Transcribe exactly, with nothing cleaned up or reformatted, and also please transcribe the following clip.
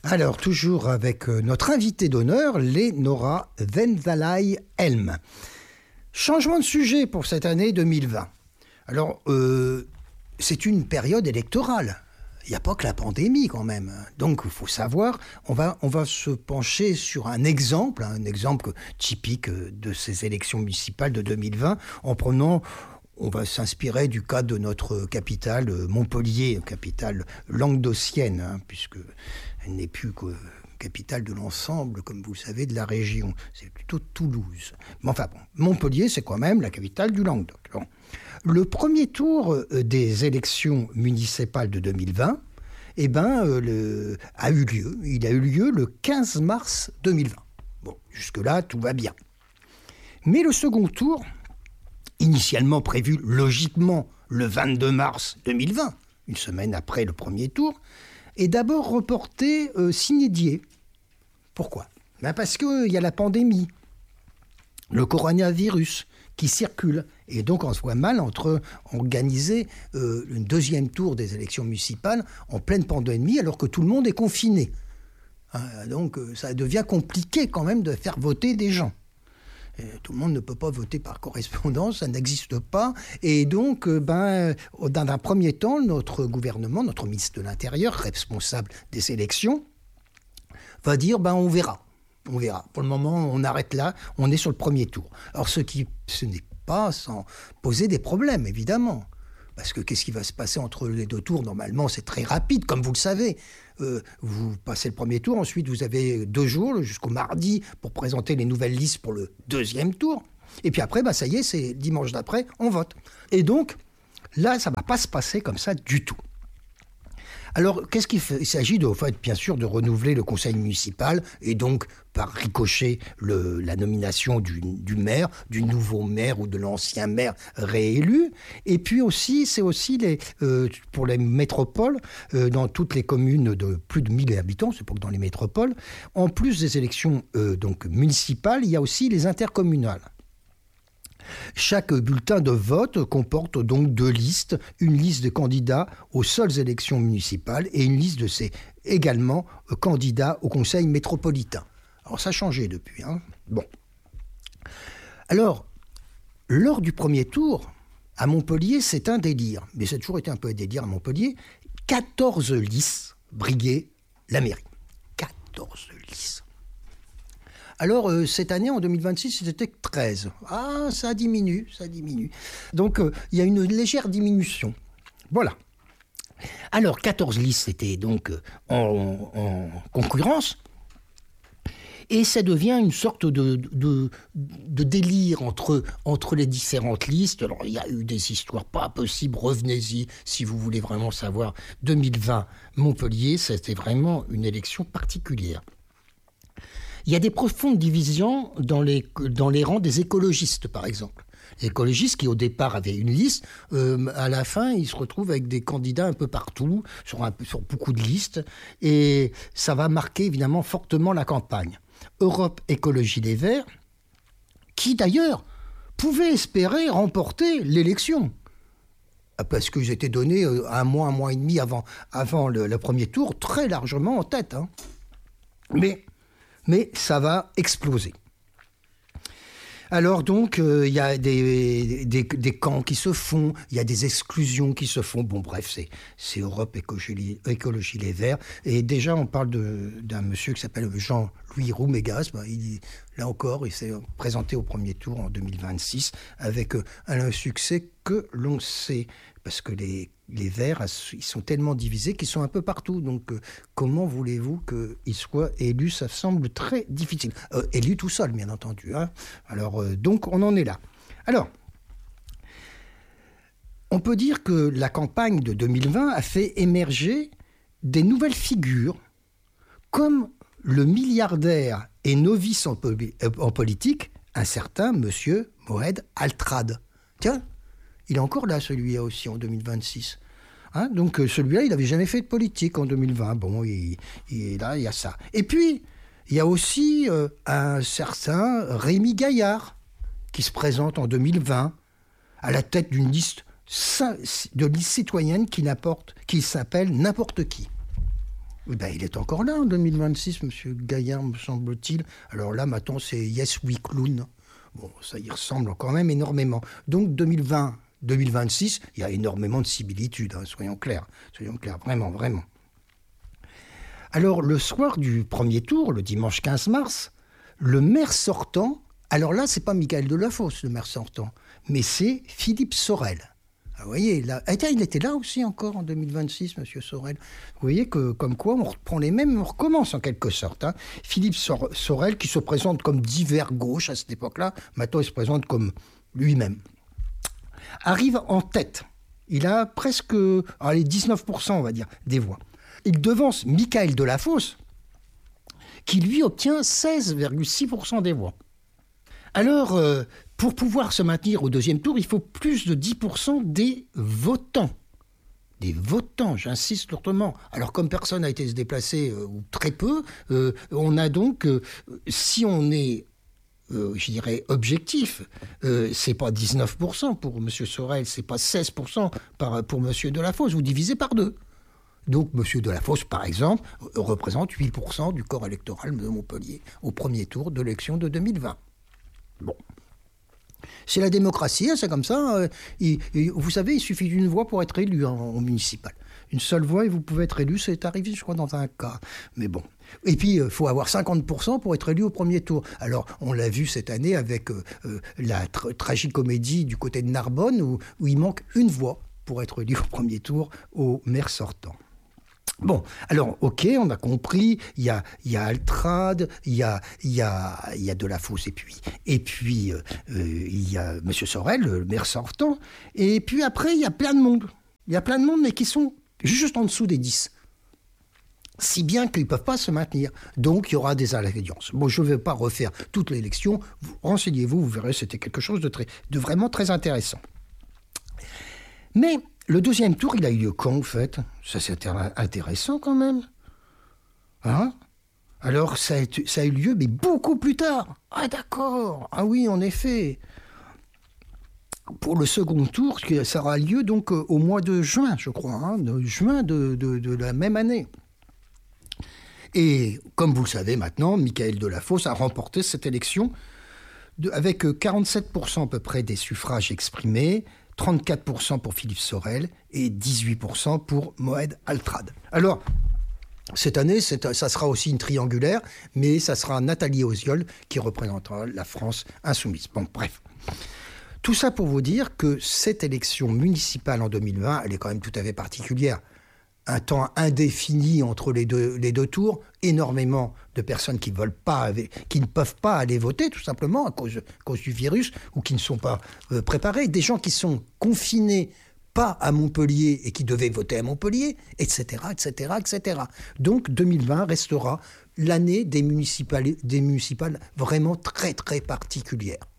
Alors, toujours avec notre invité d'honneur, Lénora Wenzalay-Helm. Changement de sujet pour cette année deux mille vingt. Alors, euh, c'est une période électorale. Il n'y a pas que la pandémie quand même. Donc, il faut savoir, on va, on va se pencher sur un exemple, un exemple typique de ces élections municipales de deux mille vingt, en prenant... On va s'inspirer du cas de notre capitale Montpellier, capitale languedocienne, hein, puisqu'elle n'est plus que capitale de l'ensemble, comme vous le savez, de la région. C'est plutôt Toulouse. Mais enfin bon, Montpellier, c'est quand même la capitale du Languedoc. Bon. Le premier tour des élections municipales de deux mille vingt eh ben, euh, le, a eu lieu. Il a eu lieu le quinze mars deux mille vingt. Bon, jusque-là, tout va bien. Mais le second tour... initialement prévu logiquement le vingt-deux mars deux mille vingt, une semaine après le premier tour, est d'abord reporté euh, sine die. Pourquoi ? Ben parce qu'il y a la pandémie, le coronavirus qui circule. Et donc on se voit mal entre organiser euh, un deuxième tour des élections municipales en pleine pandémie alors que tout le monde est confiné. Hein, donc euh, ça devient compliqué quand même de faire voter des gens. Tout le monde ne peut pas voter par correspondance, ça n'existe pas. Et donc, ben, dans un premier temps, notre gouvernement, notre ministre de l'Intérieur, responsable des élections, va dire, ben, on verra. On verra. Pour le moment, on arrête là, on est sur le premier tour. Alors, ce, qui, ce n'est pas sans poser des problèmes, évidemment. Parce que qu'est-ce qui va se passer entre les deux tours ? Normalement, c'est très rapide, comme vous le savez. Euh, vous passez le premier tour, ensuite vous avez deux jours, jusqu'au mardi, pour présenter les nouvelles listes pour le deuxième tour. Et puis après, bah, ça y est, c'est dimanche d'après, on vote. Et donc, là, ça ne va pas se passer comme ça du tout. Alors, qu'est-ce qu'il fait ? Il s'agit de, en fait, bien sûr, de renouveler le conseil municipal et donc, par ricochet, le, la nomination du, du maire, du nouveau maire ou de l'ancien maire réélu. Et puis aussi, c'est aussi les, euh, pour les métropoles, euh, dans toutes les communes de plus de mille habitants, c'est pas que dans les métropoles, en plus des élections euh, donc municipales, il y a aussi les intercommunales. Chaque bulletin de vote comporte donc deux listes, une liste de candidats aux seules élections municipales et une liste de ces également candidats au conseil métropolitain. Alors ça a changé depuis. Hein. Bon. Alors, lors du premier tour, à Montpellier, c'est un délire. Mais ça a toujours été un peu un délire à Montpellier. quatorze listes briguaient la mairie. quatorze listes. Alors, euh, cette année, en deux mille vingt-six, c'était treize. Ah, ça diminue, ça diminue. Donc, euh, il y a une légère diminution. Voilà. Alors, quatorze listes étaient donc euh, en, en concurrence. Et ça devient une sorte de, de, de délire entre, entre les différentes listes. Alors, il y a eu des histoires pas possibles. Revenez-y si vous voulez vraiment savoir. deux mille vingt, Montpellier, c'était vraiment une élection particulière. Il y a des profondes divisions dans les, dans les rangs des écologistes, par exemple. Les écologistes qui, au départ, avaient une liste, euh, à la fin, ils se retrouvent avec des candidats un peu partout, sur, un, sur beaucoup de listes, et ça va marquer, évidemment, fortement la campagne. Europe Écologie Les Verts, qui, d'ailleurs, pouvait espérer remporter l'élection. Parce que j'étais donné un mois, un mois et demi avant, avant le, le premier tour, très largement en tête. Hein. Mais... Mais ça va exploser. Alors donc, il euh, y a des, des, des camps qui se font, il y a des exclusions qui se font. Bon, bref, c'est, c'est Europe Écologie, Écologie Les Verts. Et déjà, on parle de, d'un monsieur qui s'appelle Jean-Louis Roumégas. Ben, il, là encore, il s'est présenté au premier tour en deux mille vingt-six avec euh, un succès que l'on sait. Parce que les, les Verts, ils sont tellement divisés qu'ils sont un peu partout. Donc, euh, comment voulez-vous qu'ils soient élus ? Ça semble très difficile. Euh, élus tout seul, bien entendu. Hein. Alors, euh, donc, on en est là. Alors, on peut dire que la campagne de deux mille vingt a fait émerger des nouvelles figures, comme le milliardaire et novice en, poli- en politique, un certain monsieur Moed Altrad. Tiens, il est encore là, celui-là aussi, en deux mille vingt-six. Hein, donc, euh, celui-là, il n'avait jamais fait de politique en deux mille vingt. Bon, il, il, là, il y a ça. Et puis, il y a aussi euh, un certain Rémi Gaillard, qui se présente en deux mille vingt, à la tête d'une liste de liste citoyenne qui, n'apporte, qui s'appelle N'importe qui. Eh ben, il est encore là en deux mille vingt-six, M. Gaillard, me semble-t-il. Alors là, maintenant, c'est Yes We Clown. Bon, ça y ressemble quand même énormément. Donc deux mille vingt, deux mille vingt-six, il y a énormément de similitudes, hein, soyons clairs. Soyons clairs, vraiment, vraiment. Alors, le soir du premier tour, le dimanche quinze mars, le maire sortant, alors là, c'est pas Michaël Delafosse, le maire sortant, mais c'est Philippe Sorel. Vous voyez, là, eh, il était là aussi encore en deux mille vingt-six, M. Sorel. Vous voyez que, comme quoi, on reprend les mêmes, on recommence en quelque sorte. Hein. Philippe Sor- Sorel, qui se présente comme divers gauche à cette époque-là, maintenant il se présente comme lui-même, arrive en tête. Il a presque, allez, dix-neuf pour cent, on va dire, des voix. Il devance Michaël Delafosse, qui lui obtient seize virgule six pour cent des voix. Alors, euh, pour pouvoir se maintenir au deuxième tour, il faut plus de dix pour cent des votants. Des votants, j'insiste lourdement. Alors, comme personne n'a été se déplacer, euh, ou très peu, euh, on a donc, euh, si on est, euh, je dirais, objectif, euh, c'est pas dix-neuf pour cent pour M. Sorel, c'est pas seize pour cent par, pour M. Delafosse, vous divisez par deux. Donc, M. Delafosse, par exemple, représente huit pour cent du corps électoral de Montpellier au premier tour de l'élection de deux mille vingt. Bon. C'est la démocratie, hein, c'est comme ça. Euh, il, il, vous savez, il suffit d'une voix pour être élu en, en municipal. Une seule voix et vous pouvez être élu, c'est arrivé, je crois, dans un cas. Mais bon. Et puis, il euh, faut avoir cinquante pour cent pour être élu au premier tour. Alors, on l'a vu cette année avec euh, euh, la tra- tragicomédie du côté de Narbonne, où, où il manque une voix pour être élu au premier tour au maire sortant. Bon, alors, ok, on a compris, il y a, y a Altrad, il y a, y a, y a Delafosse, et puis, et puis euh, il y a M. Sorel, le maire sortant, et puis après, il y a plein de monde. Il y a plein de monde, mais qui sont juste en dessous des dix. Si bien qu'ils ne peuvent pas se maintenir. Donc, il y aura des alliances. Bon, je ne vais pas refaire toute l'élection. Vous, renseignez-vous, vous verrez, c'était quelque chose de, très, de vraiment très intéressant. Mais le deuxième tour, il a eu lieu quand, en fait? Ça, c'est intéressant quand même. Hein? Alors, ça a, ça a eu lieu, mais beaucoup plus tard. Ah, d'accord. Ah oui, en effet. Pour le second tour, ça aura lieu donc au mois de juin, je crois, hein, de juin de, de, de la même année. Et comme vous le savez maintenant, Michaël Delafosse a remporté cette élection de, avec quarante-sept pour cent à peu près des suffrages exprimés, trente-quatre pour cent pour Philippe Sorel et dix-huit pour cent pour Moed Altrad. Alors, cette année, c'est, ça sera aussi une triangulaire, mais ça sera Nathalie Oziol qui représentera la France insoumise. Bon, bref. Tout ça pour vous dire que cette élection municipale en deux mille vingt, elle est quand même tout à fait particulière. Un temps indéfini entre les deux, les deux tours, énormément de personnes qui, veulent pas, qui ne peuvent pas aller voter, tout simplement, à cause, à cause du virus, ou qui ne sont pas euh, préparés. Des gens qui sont confinés, pas à Montpellier, et qui devaient voter à Montpellier, et cetera, et cetera, et cetera. Donc deux mille vingt restera l'année des municipales, des municipales vraiment très, très particulière.